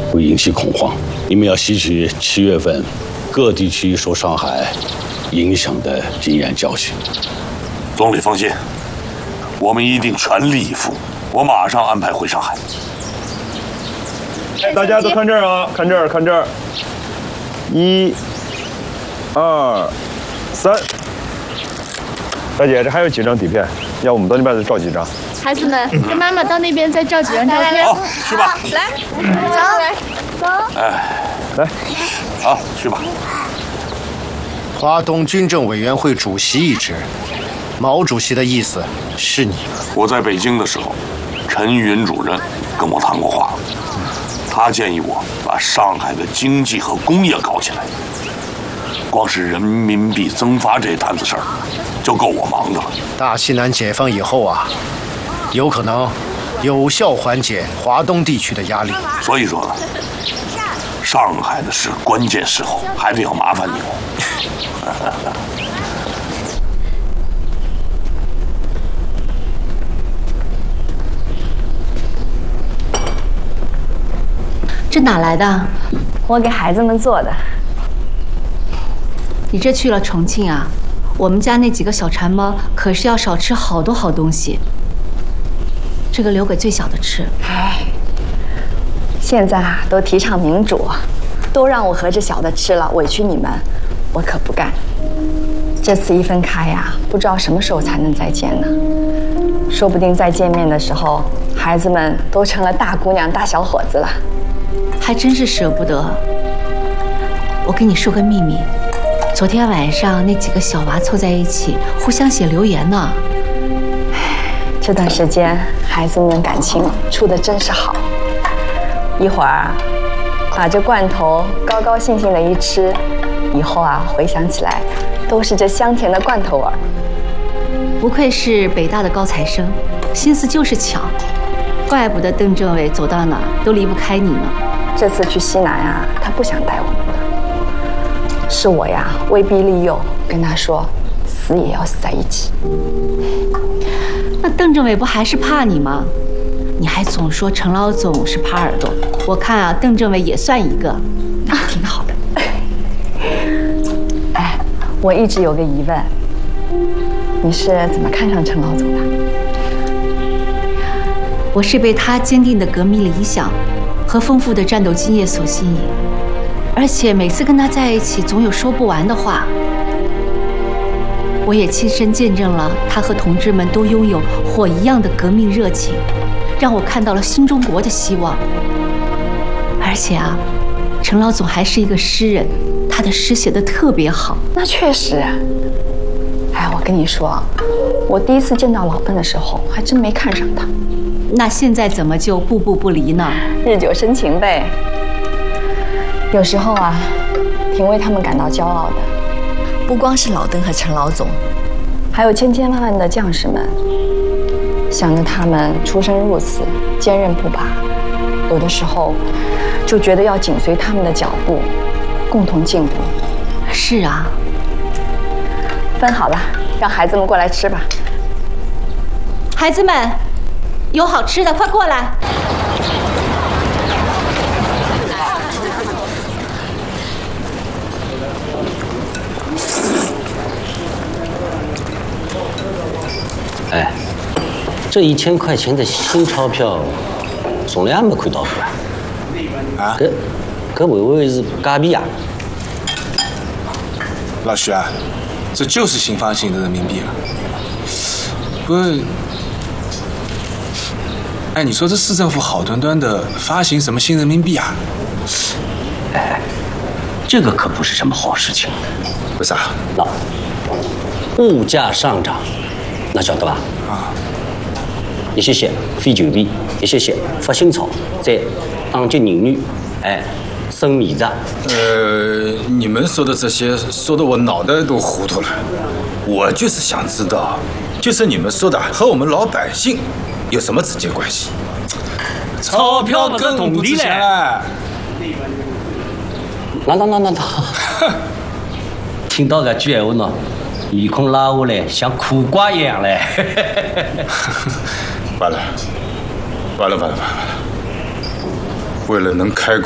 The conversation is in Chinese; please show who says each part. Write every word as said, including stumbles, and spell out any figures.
Speaker 1: 会引起恐慌。你们要吸取七月份各地区受上海影响的经验教训。
Speaker 2: 总理放心，我们一定全力以赴。我马上安排回上海。
Speaker 3: 大家都看这儿啊，看这儿，看这儿。一、二、三。大姐，这还有几张底片？要我们到那边再照几张。
Speaker 4: 孩子们，跟妈妈到那边再照几张照片。
Speaker 2: 好，去吧。
Speaker 4: 来，走，走。
Speaker 2: 哎，
Speaker 3: 来，
Speaker 2: 好，去吧。
Speaker 5: 华东军政委员会主席一职，毛主席的意思是你。
Speaker 2: 我在北京的时候，陈云主任跟我谈过话，他建议我把上海的经济和工业搞起来。光是人民币增发这摊子事儿，就够我忙的了。
Speaker 5: 大西南解放以后啊，有可能有效缓解华东地区的压力。
Speaker 2: 所以说呢，上海的事关键时候还得要麻烦你了。
Speaker 4: 这哪来的？
Speaker 6: 我给孩子们做的。
Speaker 4: 你这去了重庆啊？我们家那几个小馋猫可是要少吃好多好东西。这个留给最小的吃。
Speaker 6: 哎，现在啊都提倡民主，都让我和这小的吃了，委屈你们，我可不干。这次一分开呀，不知道什么时候才能再见呢？说不定再见面的时候，孩子们都成了大姑娘、大小伙子了。
Speaker 4: 还真是舍不得。我跟你说个秘密，昨天晚上那几个小娃凑在一起，互相写留言呢。
Speaker 6: 这段时间孩子们感情处得真是好，一会儿把这罐头高高兴兴的一吃，以后啊回想起来，都是这香甜的罐头味儿。
Speaker 4: 不愧是北大的高材生，心思就是巧，怪不得邓政委走到哪都离不开你呢。
Speaker 6: 这次去西南啊，他不想带我们的，是我呀威逼利诱，跟他说死也要死在一起。
Speaker 4: 那邓政委不还是怕你吗？你还总说陈老总是耙耳朵，我看啊，邓政委也算一个，那挺好的。
Speaker 6: 哎，我一直有个疑问，你是怎么看上陈老总的？
Speaker 4: 我是被他坚定的革命理想和丰富的战斗经验所吸引，而且每次跟他在一起，总有说不完的话。我也亲身见证了他和同志们都拥有火一样的革命热情，让我看到了新中国的希望。而且啊，陈老总还是一个诗人，他的诗写得特别好。
Speaker 6: 那确实。哎，我跟你说，我第一次见到老邓的时候，还真没看上他。
Speaker 4: 那现在怎么就步步不离呢？
Speaker 6: 日久生情呗。有时候啊，挺为他们感到骄傲的。不光是老邓和陈老总，还有千千万万的将士们，想着他们出生入死，坚韧不拔，有的时候就觉得要紧随他们的脚步，共同进步。
Speaker 4: 是啊。
Speaker 6: 分好了，让孩子们过来吃吧。
Speaker 4: 孩子们，有好吃的，快过来！
Speaker 7: 哎，这一千块钱的新钞票，从来也没看到过。啊？搿搿会不会是假币啊？
Speaker 8: 老徐啊，这就是新发行的人民币啊。不是，哎，你说这市政府好端端的发行什么新人民币啊？
Speaker 7: 哎，这个可不是什么好事情。
Speaker 8: 为啥？
Speaker 7: 那物价上涨，那晓得吧？
Speaker 8: 啊，
Speaker 7: 一些些非旧币，一些些发新钞，再打击人员，哎，升米价。
Speaker 8: 呃，你们说的这些，说的我脑袋都糊涂了。我就是想知道，就是你们说的和我们老百姓有什么直接关系？钞票不是铜币嘞！
Speaker 7: 那那那那那，听到这句闲话呢，面孔拉下来，像苦瓜一样嘞。
Speaker 8: 完了，完了，完了，完了！为了能开工。